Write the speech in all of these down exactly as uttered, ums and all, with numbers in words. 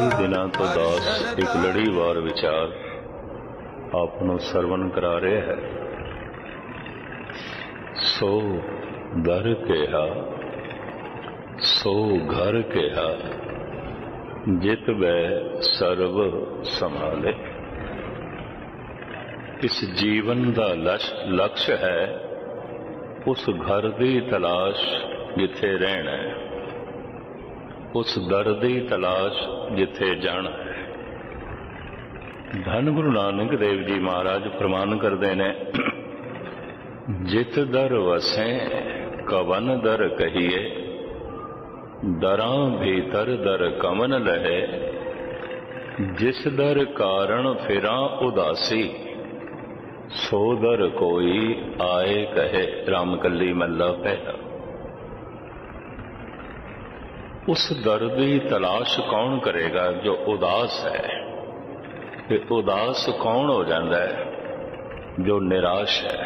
दिनों तो दास एक लड़ीवार विचार आपनों सरवण करा रहे है। सो दर केहा सो घर केहा जित बै सर्व संभाले। इस जीवन का लक्ष्य है उस घर की तलाश जिथे रहना है, उस दर की तलाश जिथे जाना है। धन गुरु नानक देव जी महाराज फरमान करते ने, जित दर वसें कवन दर कहिए, दरां भीतर दर कमन लहे। जिस दर कारण फिरां उदासी, सो दर कोई आए कहे। रामकली महला पहला। उस दर की तलाश कौन करेगा जो उदास है। कि उदास कौन हो जाता है जो निराश है।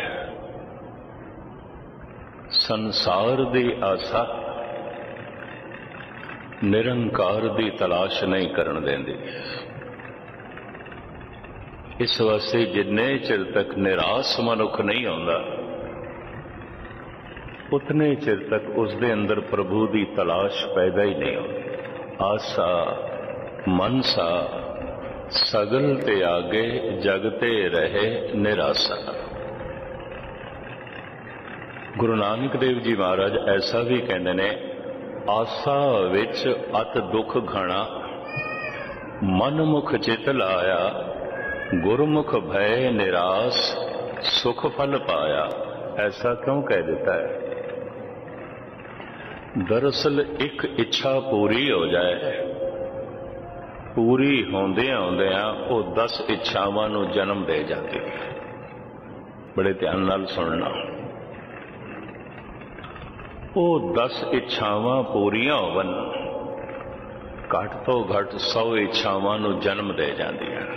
संसार की आशा निरंकार की तलाश नहीं करन देंदी। इस वास्ते जिन्ने चिर तक निराश मनुख नहीं होंदा, उतने चिर तक उसके अंदर प्रभु की तलाश पैदा ही नहीं होती। आशा मनसा सगल ते आगे जगते रहे निराशा। गुरु नानक देव जी महाराज ऐसा भी कहते ने, आशा विच अत दुख घना, मन मुख चित लाया। गुरमुख भय निराश, सुख फल पाया। ऐसा क्यों कह देता है? दरअसल एक इच्छा पूरी हो जाए, पूरी होंदियां होंदियां वो दस इच्छावां नूं जन्म दे जाती है। बड़े ध्यान नाल सुनना। वो दस इच्छावां पूरियां होवन, घट तो घट सौ इच्छावां नूं जन्म दे जांदियां।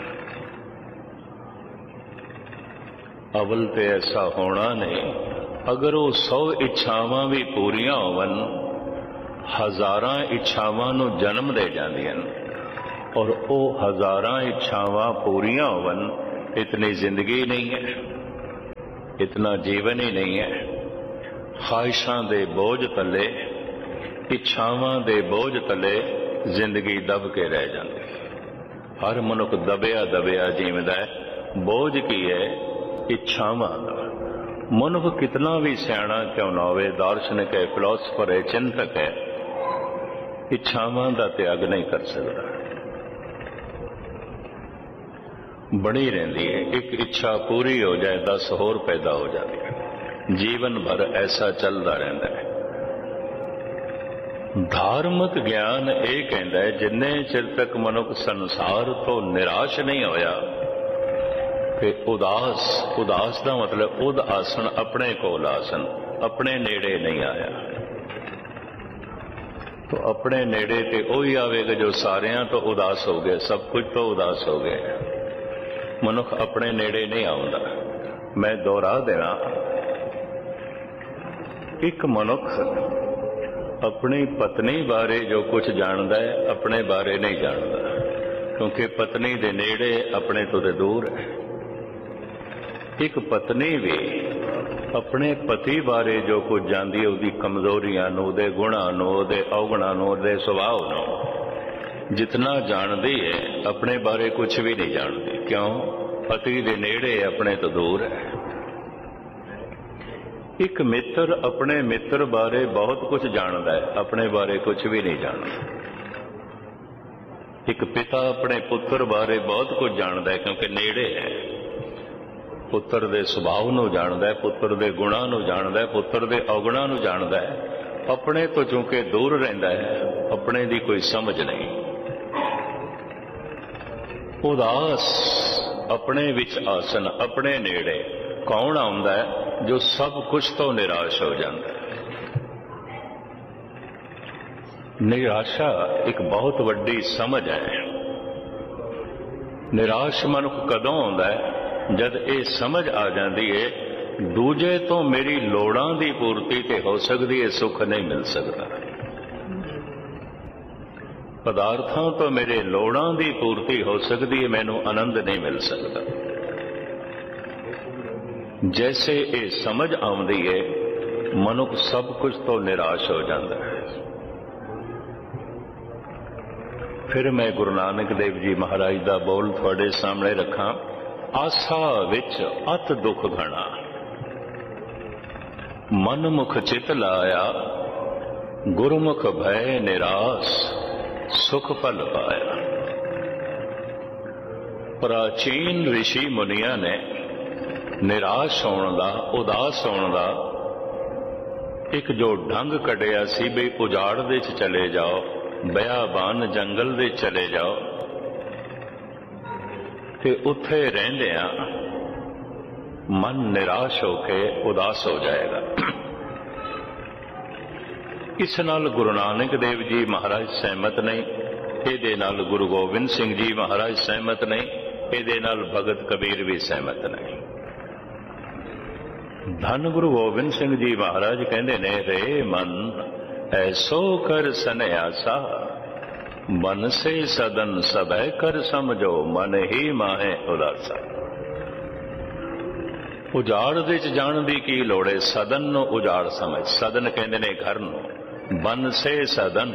अवल ते ऐसा होना नहीं। अगर वो सौ इच्छावां भी पूरियां होवन, हजारां इच्छावां नूं जन्म दे जांदियां, और वो हजारां इच्छावां पूरियां होवन, इतनी जिंदगी नहीं है, इतना जीवन ही नहीं है। ख्वाहिशां दे बोझ तले, इच्छावां दे बोझ तले जिंदगी दब के रह जाती। हर मनुख दबिया दबिया जीवदा है। बोझ की है? इच्छावां दा। मनुख कितना भी सियाणा क्यों ना होवे, दार्शनिक है, फिलोसफर है, चिंतक है, इच्छावां दा त्याग नहीं कर सकता। बनी रहती है। एक इच्छा पूरी हो जाए दस होर पैदा हो जाती है। जीवन भर ऐसा चलता रहता है। धार्मिक ज्ञान ये कहता है, जिन्ने चिर तक मनुख संसार तो निराश नहीं होया, कि उदास उदास का मतलब उद आसन, अपने कोल आसन, अपने नेड़े नहीं आया। तो अपने नेड़े ते वही आवेगा जो सारियां तो उदास हो गए, सब कुछ तो उदास हो गए। मनुख अपने नेड़े नहीं आउंदा। मैं दोहरा देना, एक मनुख अपनी पत्नी बारे जो कुछ जानता है, अपने बारे नहीं जानता, क्योंकि पत्नी दे नेड़े अपने तो दे दूर है। एक पत्नी भी अपने पति बारे जो कुछ जानती है, उसकी कमजोरियां, उसके गुणा, उसके अवगुणा, उसके सुभाव न, जितना जानती है अपने बारे कुछ भी नहीं जानती। क्यों? पति के नेड़े, अपने तो दूर है। एक मित्र अपने मित्र बारे बहुत कुछ जानता है, अपने बारे कुछ भी नहीं जानता। एक पिता अपने पुत्र बारे बहुत कुछ जानता है, क्योंकि नेड़े है। पुत्र दे सुभाव नूं जानदा है, पुत्र दे गुणां नूं जानदा है, पुत्र दे अवगुणां नूं जानदा है। अपने तो चूंकि दूर रहिंदा है, अपने दी कोई समझ नहीं। उदास अपने विच आसन, अपने नेड़े कौन आउंदा है? जो सब कुछ तो निराश हो जाता है। निराशा एक बहुत वड्डी समझ है। निराश मनुख कदों आउंदा है? जद ये समझ आ जाती है, दूजे तो मेरी लोड़ां दी पूर्ति ते हो सकती है, सुख नहीं मिल सकता। पदार्थों तो मेरे लोड़ां दी पूर्ति हो सकती है, मैनू आनंद नहीं मिल सकता। जैसे ये समझ आउंदी है मनुख सब कुछ तो निराश हो जाता है। फिर मैं गुरु नानक देव जी महाराज दा बोल थोड़े सामने रखा। आसा विच अत दुख घना, मन मुख चित लाया, गुरमुख भय निराश, सुख फल पाया। प्राचीन ऋषि मुनिया ने निराश होने का, उदास होने का एक जो ढंग कढ़िया सी भी उजाड़ दे च चले जाओ, बियाबान जंगल दे चले जाओ ते उत्थे रहिंदियां मन निराश होके उदास हो जाएगा। इस नाल गुरु नानक देव जी महाराज सहमत नहीं, इहदे नाल गुरु गोबिंद सिंह जी महाराज सहमत नहीं, इहदे नाल भगत कबीर भी सहमत नहीं। धन गुरु गोबिंद सिंह जी महाराज कहते ने, रे मन ऐसो कर सन्यासा, मन से सदन सबै कर समझो, मन ही माहे उदासा। उजाड़ दे च जाण दी की लोड़ है, सदन नूं उजाड़ समझ। सदन कहते ने घर नूं, बन से सदन,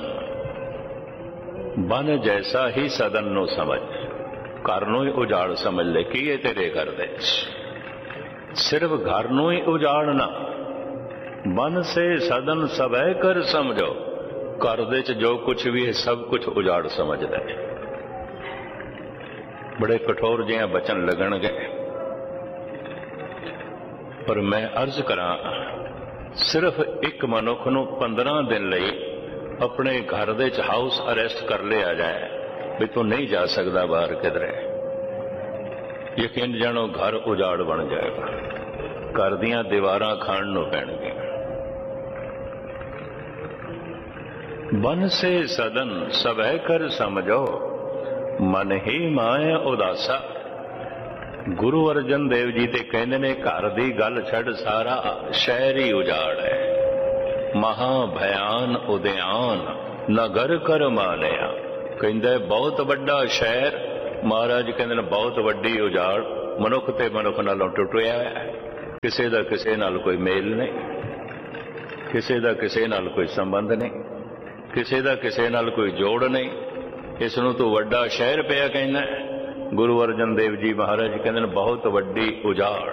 बन जैसा ही सदन नूं समझ। घर नूं ही उजाड़ समझ ले की है तेरे घर दे, सिर्फ घर नूं ही उजाड़ना। बन से सदन सबै कर समझो, घर दे च जो कुछ भी है सब कुछ उजाड़ समझ ले। बड़े कठोर जिहा बचन लगणगे, पर मैं अर्ज करा, सिर्फ एक मनुख नूं पंद्रह दिन लई अपने घर दे च हाउस अरेस्ट कर लिया जाए भी तू नहीं जा सकता बाहर किधरे, यकीन जानो घर उजाड़ बन जाएगा, घर दियां दीवारां खाण नूं पैणगियां। बन से सदन सबै कर समझो, मन ही माए उदासा। गुरु अर्जन देव जी ते कहंदे ने, घर दी गल छड़ सारा शहर ही उजाड़ है। महा भयान उद्यान नगर कर मानिया। कहंदे बहुत वड्डा शहर, महाराज कहंदे ने बहुत वड्डी उजाड़, मनुख ते मनुख नालों टुटिया है। किसे दा किसे नाल कोई मेल नहीं, किसे दा किसे नाल कोई संबंध नहीं, किसे दा किसे नाल कोई जोड़ नहीं। इस नूं तू वड्डा शहर पिया कहना है। गुरु अर्जन देव जी महाराज कहते हैं बहुत वड्डी उजाड़।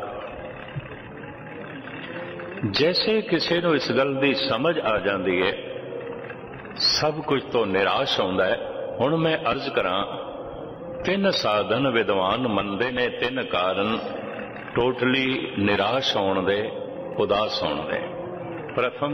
जैसे किसी नूं इस गल दी समझ आ जाती है, सब कुछ तो निराश होंदा है। हुण मैं अर्ज करा, तीन साधन विद्वान मनते ने, तीन कारण टोटली निराश होने दे, उदास होने दे। प्रथम,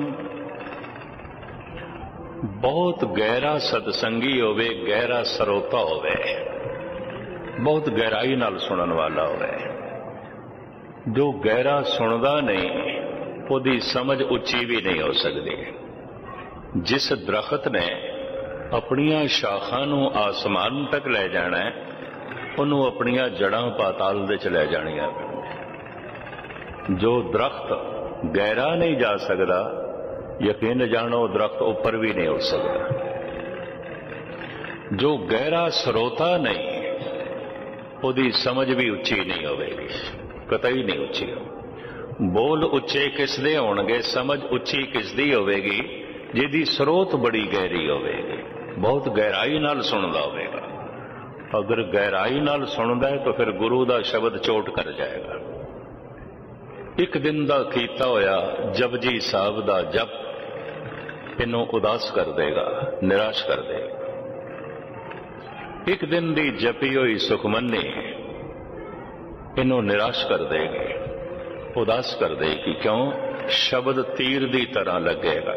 बहुत गहरा सतसंगी होवे, गहरा सरोता होवे, बहुत गहराई नाल सुनन वाला होवे। जो गहरा सुनदा नहीं उसकी समझ उच्ची भी नहीं हो सकती। जिस दरख्त ने अपनियां शाखां नूं आसमान तक ले जाना है, उन्होंने अपनियां जड़ां पाताल दे च ले जाणियां। जो दरख्त गहरा नहीं जा सकता, यकीन जानो दरख्त ऊपर भी नहीं हो सकता। जो गहरा स्रोता नहीं, उसकी समझ भी उच्ची नहीं होगी, कतई नहीं उच्ची हो। बोल उच्चे किसदे होणगे, समझ उच्ची किसदी होगी, जिहदी स्रोत बड़ी गहरी होगी, बहुत गहराई नाल सुनदा होगा। अगर गहराई नाल सुनदा है तो फिर गुरु का शब्द चोट कर जाएगा। एक दिन का कीता होया जपजी साहब का जप इनू उदास कर देगा, निराश कर देगा। एक दिन की जपी हुई सुखमनी इनू निराश कर देगी, उदास कर देगी। क्यों? शब्द तीर की तरह लगेगा।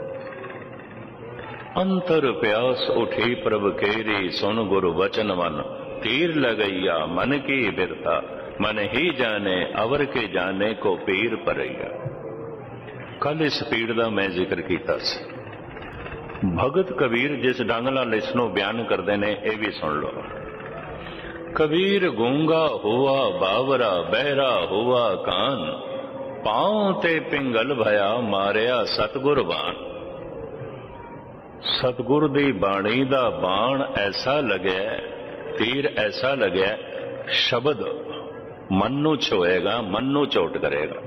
अंतर प्यास उठी प्रभ केरी, सुन गुरु वचन मन, तीर लगैया मन की बिरता, मन ही जाने अवर के जाने को पीर परैया। कल इस पीड़ का मैं जिक्र किया। भगत कबीर जिस ढंग नाल इसनूं बयान करते हैं, यह भी सुन लो। कबीर गूंगा हुआ बावरा, बहरा हुआ कान, पांव ते पिंगल भया मारिया सतगुर बान। सतगुर दी बाणी दा बाण ऐसा लग्या, तीर ऐसा लग्या, शब्द मन नू छोएगा, मन नू चोट करेगा।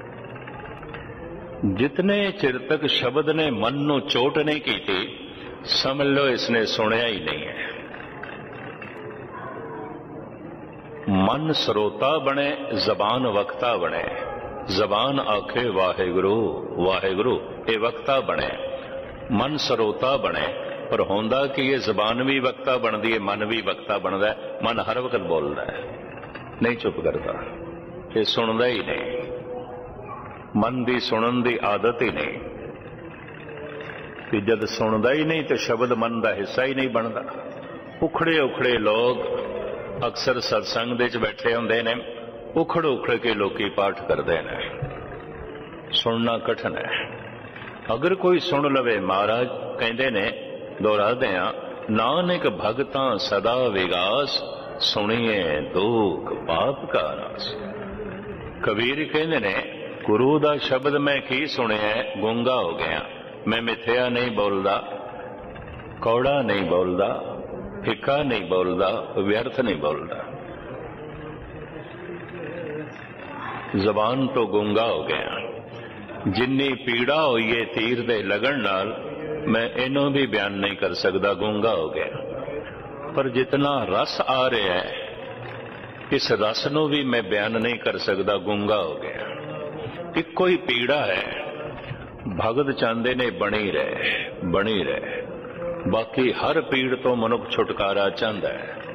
जितने चिर तक शब्द ने मन नू चोट नहीं की थी, समझ लो इसने सुनिया ही नहीं है। मन श्रोता बने, जबान वक्ता बने। जबान आखे वाहेगुरु वाहेगुरु, ये वक्ता बने। मन श्रोता बने, पर होंदा कि ये जबान भी वक्ता बनती है, मन भी वक्ता बनता है। मन हर वक्त बोलता है, नहीं चुप करता, ये सुनता ही नहीं। मन की सुनन की आदत ही नहीं कि जब सुनता ही नहीं तो शब्द मन का हिस्सा ही नहीं बनता। उखड़े उखड़े लोग अक्सर सत्संग दे बैठे होंदे ने, उखड़ उखड़ के लोकी पाठ करते हैं। सुनना कठिन है। अगर कोई सुन लवे, महाराज कहते ने, दोहराते हैं, नानक भगतां सदा विगास, सुनिए दुख पाप का नाश। कबीर कहते ने, गुरु दा शब्द मैं की सुनिया, गूंगा हो गया। मैं मिथ्या नहीं बोलता, कौड़ा नहीं बोलता, फिक्का नहीं बोलता, व्यर्थ नहीं बोलता। जबान तो गूंगा हो गया। जिन्नी पीड़ा हुई है तीर दे लगन नाल, मैं इनों भी बयान नहीं कर सकता, गूंगा हो गया। पर जितना रस आ रहा है, इस रस नू भी मैं बयान नहीं कर सकता, गूंगा हो गया। इको ही पीड़ा है। भगत चाहते ने बनी रहे, बनी रहे। बाकी हर पीड़ तो मनुख छुटकारा चाहता है।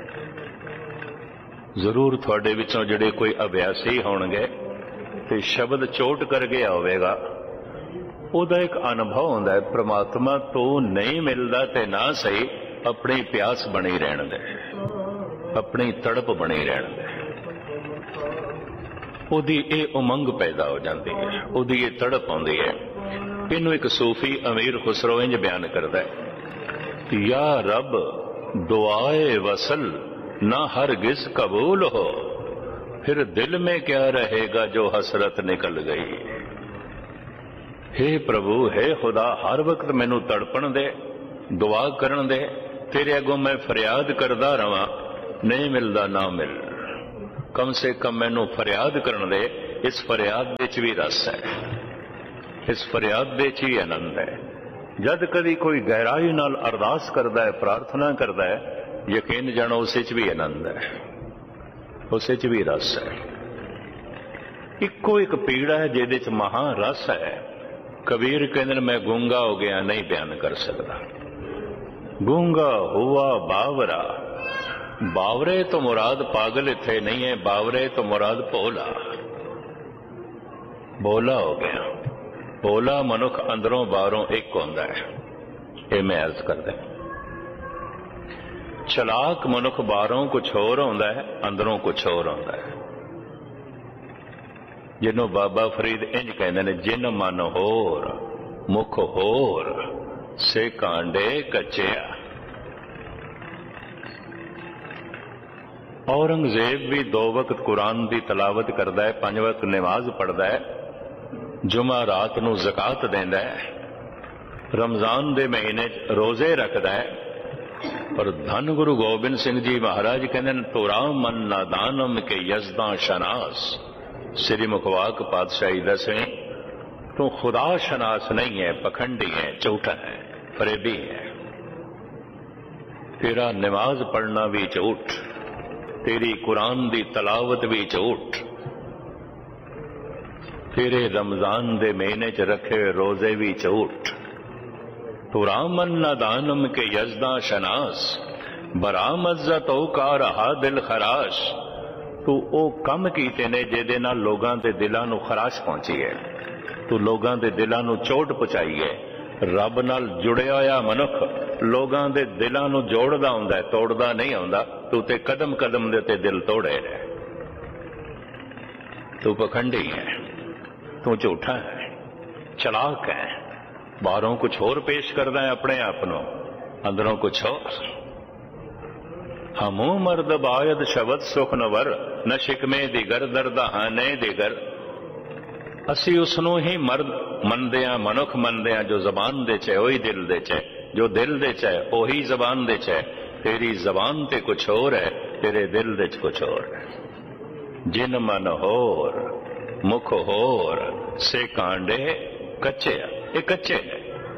जरूर थोड़े विचों जिहड़े कोई अभ्यासी होणगे ते शब्द चोट कर गया होवेगा, उहदा एक अनुभव हुंदा है, परमात्मा तो नहीं मिलता ते ना सही, अपनी प्यास बनी रहण दे, अपनी तड़प बनी रहण दे। उहदी ये उमंग पैदा हो जाती है, उहदी ये तड़प आउंदी है। इनू एक सूफी अमीर खुसरो इंज बयान करता है, या रब दुआए वसल ना हरगिज कबूल हो, फिर दिल में क्या रहेगा जो हसरत निकल गई। हे प्रभु, हे खुदा, हर वक्त मैनू तड़पण दे, दुआ करन दे, तेरे अगों मैं फरियाद करदा रवां, नहीं मिलदा ना मिल। कम से कम मैनू फरियाद करन दे। इस फरियाद विच भी रस है, इस फरियाद विच ही आनंद है। जद कदी कोई गहराई नाल अरदास करता है, प्रार्थना करता है, यकीन जानो उस भी आनंद है, उस भी रस है। इको एक पीड़ा है जिहदे च महा रस है। कबीर कहते मैं गूंगा हो गया, नहीं बयान कर सकता। गूंगा हुआ बावरा, बावरे तो मुराद पागल इत्थे नहीं है, बावरे तो मुराद भोला, भोला हो गया। भोला मनुख अंदरों बाहरों एक होंदा है, ये मैं अर्ज करदा। चलाक मनुख बाहरों कुछ होर होंदा है, अंदरों कुछ होर होंदा है। जिन्हों बाबा फरीद इंज कहते ने, जिन मन होर मुख होर से कांडे कच्चिया। औरंगजेब भी दो वक्त कुरान की तलावत करता है, पांच वक्त नमाज पढ़ता है, जुमा रात नू ज़कात देंदा है, रमजान दे महीने रोजे रखता है। पर धन गुरु गोबिंद सिंह जी महाराज कहते हैं, तोरा मन नादानम के यजदा शनास। श्री मुखवाक पातशाही दसवीं, तू खुदा शनास नहीं है, पखंडी है, झूठा है, फरेबी है। तेरा नमाज पढ़ना भी झूठ, तेरी कुरान दी तलावत भी झूठ, तेरे रमजान दे महीने च रखे रोजे भी झूठ। तो रामन नादानम के यजदा शनास, बरामज्जत ओ का रहा दिल खराश। तू ओ कम कीते ने जिहदे नाल लोगां दे दिलां नू खराश पहुंची है, तू लोगां दे दिलां नू चोट पहुंचाई है। रब नाल जुड़िया होया मनुख लोगां दे दिलां नू जोड़दा हुंदा है, तोड़दा नहीं हुंदा। तू ते कदम कदम दे ते दिल तोड़े ने। तू पखंडी है, तू झूठा है, चलाक है, बाहरों कुछ होर पेश करदा है अपने आप नू, अंदरों कुछ होर। हमू मर्द बायद शबद सुख नवर, न शिकमे दिगर दर्दा हाने दिगर। असी उसनों ही मर्द मनदे हां, मनुख मनदे हां जो जबान दे च, ओही दिल दे च, जो दिल दे च है ਉਹੀ ਜ਼ਬਾਨ ਦੇ ਚ है। तेरी ਜ਼ਬਾਨ ਤੇ कुछ ਹੋਰ है, तेरे दिल ਦੇ ਚ कुछ ਹੋਰ है। जिन मन होर मुख होर से कांडे कच्चे, ये कच्चे है।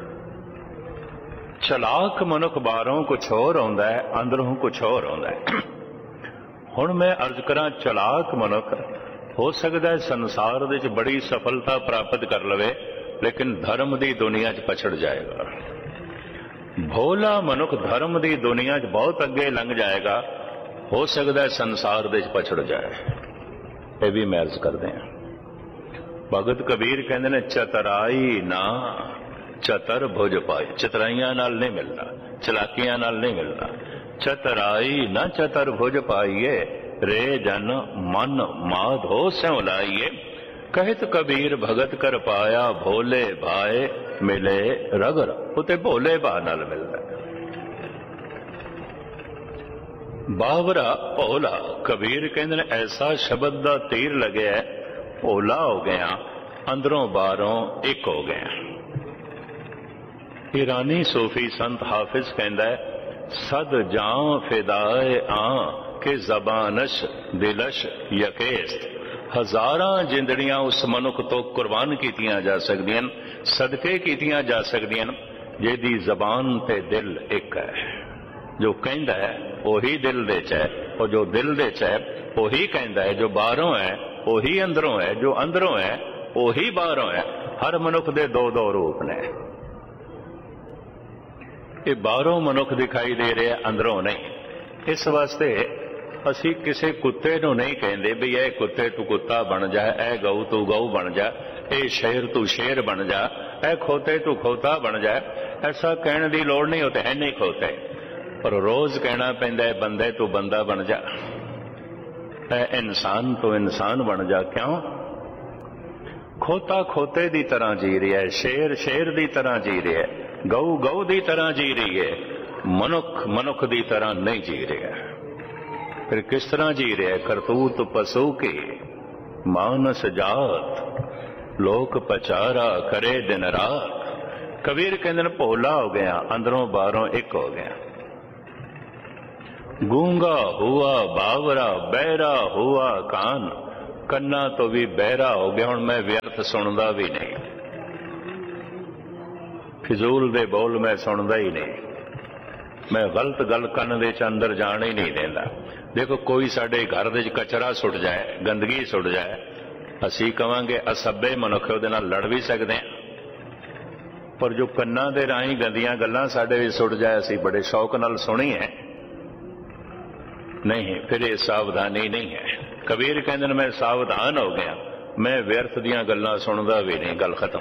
चलाक मनुख बाहरों कुछ होर आउंदा है, अंदरों कुछ होर आउंदा है। हुण मैं अर्ज करा, चलाक मनुख हो सकता है संसार दे च बड़ी सफलता प्राप्त कर लवे, लेकिन धर्म की दुनिया च पछड़ जाएगा। भोला मनुख धर्म की दुनिया च बहुत अगे लंघ जाएगा, हो सकता है संसार दे च पछड़ जाए। ये भी मैं अर्ज करते हैं। भगत कबीर कहते ने, चतराई ना चतर भुज पाई। चतराइयां नाल नहीं मिलना, चलाकियां नाल नहीं मिलना। चतराई ना चतर भुज पाइए, रे जन मन माधो स्यों लाइए। कहत कबीर भगत कर पाया, भोले भाए मिले रगर। उते भोले भा नाल मिलदा। बावरा भोला, कबीर कहते ने ऐसा शब्द दा तीर लगे है, भोला हो गया, अंदरों बाहरों एक हो गया। ईरानी सूफी संत हाफिज कहता है, सद जां फिदाए आ के जबानश दिलश यकेस। हजारां जिंदड़ियां उस मनुख तो कुर्बान कीतियां जा सकदियां, सदके कीतियां जा सकदियां जिहदी जबान ते दिल एक है। जो कहता है वही दिल दे च है, और जो दिल दे च है वही कहता है। जो बाहरों है वही अंदरों है, जो अंदरों है वही बाहरों है। हर मनुख दे दो दो रूप ने। ये बाहरों मनुख दिखाई दे रहे, अंदरों नहीं। इस वास्ते असी किसी कुत्ते नू नहीं कहते भी यह कुत्ते तू कुत्ता बन जा, ए गऊ तू गऊ बन जा, ए शेर तू शेर बन जा, ए खोते तू खोता बन जा। ऐसा कहने की लोड़ नहीं, होते है नहीं खोते, पर रोज कहना पैंदा है बंदे तू बंदा बन जा, ए इंसान तू इंसान बन जा। क्यों? खोता खोते की तरह जी रहा है, शेर शेर की तरह जी रहा है, गऊ गऊ की तरह जी रही है, मनुख मनुख की तरह नहीं जी रहा। फिर किस तरह जी रहा है? करतूत पशु की मानस जात, लोक पचारा करे दिन रात। कबीर कहते हैं भोला हो गया, अंदरों बाहरों एक हो गया। गूंगा हुआ बावरा, बहरा हुआ कान, कन्ना तो भी बहरा हो गया। हुण मैं व्यर्थ सुनदा भी नहीं, फिजूल दे बोल मैं सुनदा ही नहीं, मैं गलत गल कन दे अंदर जान ही नहीं देंदा। देखो कोई साडे घर दे कचरा सुट जाए, गंदगी सुट जाए, असी कहांगे असभ्य मनुख उहदे नाल लड़ भी सकते हैं, पर जो कन्ना दे राही गंदियां गल्लां साडे विच सुट जाए, असी बड़े शौक नाल सुनी है नहीं। फिर ये सावधानी नहीं है। कबीर कहते हैं मैं सावधान हो गया, मैं व्यर्थ दियां गल्लां सुनदा भी नहीं। गल खत्म।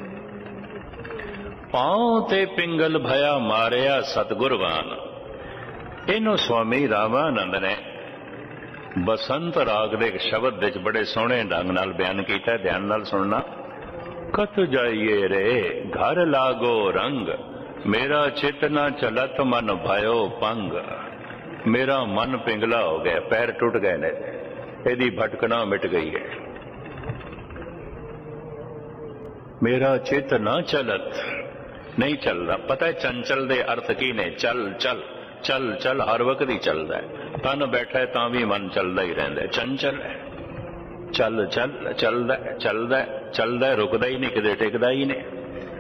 पांव ते पिंगल भया मारिया सतगुरवान। इनू स्वामी रामानंद ने बसंत राग दे शब्द विच बड़े सोहणे ढंग नाल बयान किया। ध्यान नाल सुनना। कत जाइए रे घर लागो रंग, मेरा चित न चलत मन भयो पंग। मेरा मन पिंगला हो गया, पैर टुट गए ने, यदि भटकना मिट गई है। मेरा चित न चलत, नहीं चल रहा। पता है चंचल दे अर्थ की ने? चल चल चल चल हर वक्त ही चलता है। तन बैठा है तां भी मन चलता ही रहता है, चंचल है। चल चल चलता है चलता है चलता है, रुकता ही नहीं, किते टिकता ही नहीं।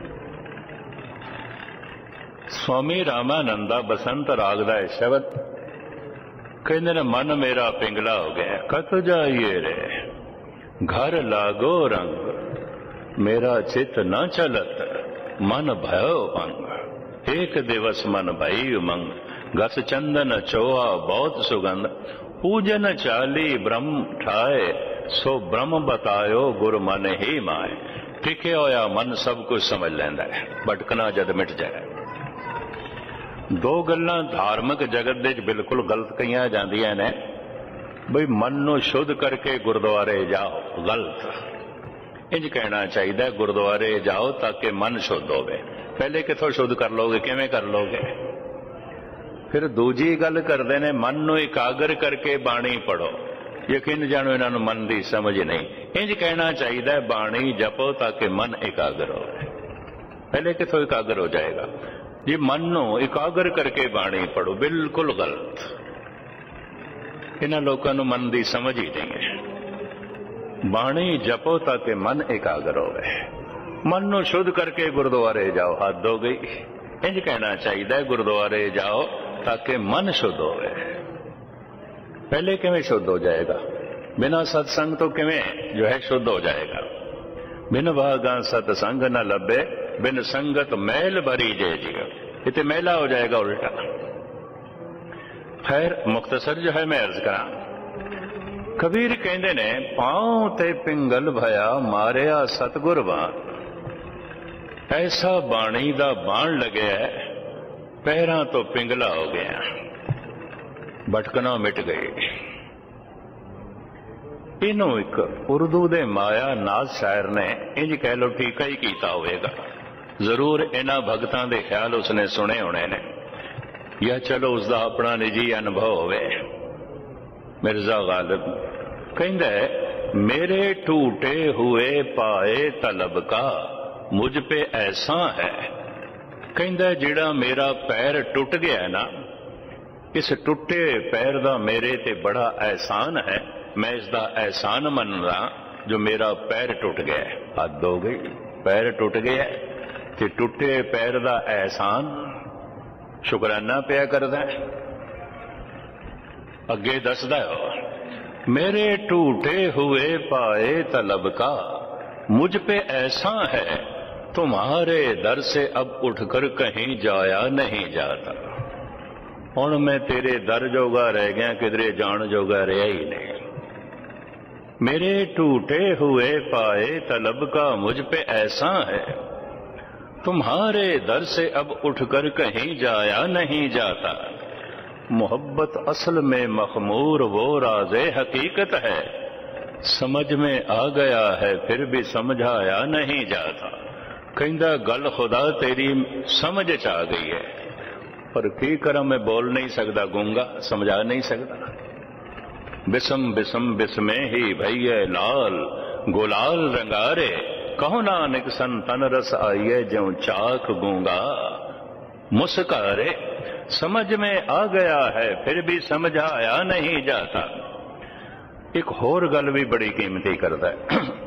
स्वामी रामानंदा बसंत राग दा शब्द कहते ने मन मेरा पिंगला हो गया। कत जाइए रे घर लागो रंग, मेरा चित न चलत मन भयो भंग। एक दिवस मन भई उमंग, गस चंदन चोआ बहुत सुगंध। पूजन चाली ब्रह्म ठाए, सो ब्रह्म बतायो गुरु मन ही माए। टिके होया मन सब कुछ समझ लैंदा है, भटकना जद मिट जाए। दो गल्लां धार्मिक जगत दे बिल्कुल गलत कहियां जांदियां ने, बई मन नूं शुद्ध करके गुरुद्वारे जाओ। गलत। इंज कहना चाहिए गुरुद्वारे जाओ ताकि मन शुद्ध होवे। पहले किथों शुद्ध कर लोगे, किवें कर लोगे? फिर दूजी गल करते ने मन नूं एकाग्र करके बाणी पढ़ो। यकीन जानो इन्हां नूं मन की समझ नहीं। इंज कहना चाहिए बाणी जपो ताकि मन एकाग्र हो। पहले किथों एकाग्र हो जाएगा? जी मन नूं इकागर करके बाणी पढ़ो, बिल्कुल गलत। इन्हां लोकां नूं मन की समझ ही नहीं है। बाणी जपो ताकि मन एकाग्र होवे, मन नूं शुद्ध करके गुरुद्वारे जाओ, हद हो गई। इंज कहना चाहिए गुरुद्वारे जाओ ताकि मन शुद्ध होवे। पहले किवें शुद्ध हो जाएगा? बिना सत्संग तो किवें जो है शुद्ध हो जाएगा? बिन भागा सत्संग न लभे, बिन संगत मैल भरी जे जियो। इतने मैला हो जाएगा उल्टा। खैर मुख्तसर जो है मैं अर्ज करा, कबीर कहते ने पांव ते पिंगल भया मारिया सतगुर बाण। ऐसा बाणी दा बाण लगे पैरां तो पिंगला हो गया, भटकना मिट गई। इनू एक उर्दू दे माया नाज शायर ने इंज कह लो टीका ही कीता होवेगा। जरूर इन्हां भगतां दे ख्याल उसने सुने होने ने, या चलो उसका अपना निजी अनुभव होवे। मिर्जा गालिब कहंदा है, मेरे टूटे हुए पाए तलब का मुझ पे ऐसा है। कहंदा जिहड़ा मेरा पैर टुट गया ना, इस टुटे पैर दा मेरे ते बड़ा एहसान है। मैं इसका एहसान मन रहा जो मेरा पैर टुट गया। हद हो गई, पैर टुट गया ते टुटे पैर का एहसान शुकराना पिया करदा है। अगे दसदा है, मेरे टूटे हुए पाए तलब का मुझ पे ऐसा है, तुम्हारे दर से अब उठकर कहीं जाया नहीं जाता। हुण मैं तेरे दर जोगा रह गया, किधरे जान जोगा रहा ही नहीं। मेरे टूटे हुए पाए तलब का मुझ पे ऐसा है, तुम्हारे दर से अब उठकर कहीं जाया नहीं जाता। मोहब्बत असल में मखमूर वो राज़े हकीकत है, समझ में आ गया है फिर भी समझाया नहीं जाता। कहंदा गल खुदा तेरी समझ च आ गई है, पर की करा मैं बोल नहीं सकता, गूंगा, समझा नहीं सकता। बिसम बिसम बिस्मे ही भैये लाल गुलाल रंगारे, कहो नानक सन तन रस आइए ज्यों चाक गूंगा मुस्कारे। समझ में आ गया है फिर भी समझाया नहीं जाता। एक होर गल भी बड़ी कीमती करता है।